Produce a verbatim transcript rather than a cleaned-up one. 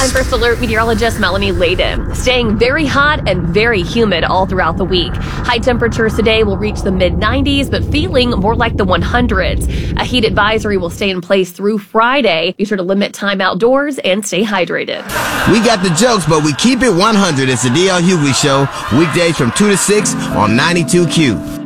I'm First Alert meteorologist Melanie Layden. Staying very hot and very humid all throughout the week. High temperatures today will reach the mid nineties, but feeling more like the hundreds. A heat advisory will stay in place through Friday. Be sure to limit time outdoors and stay hydrated. We got the jokes, but we keep it one hundred. It's the D L Hughley Show, weekdays from two to six on ninety-two Q.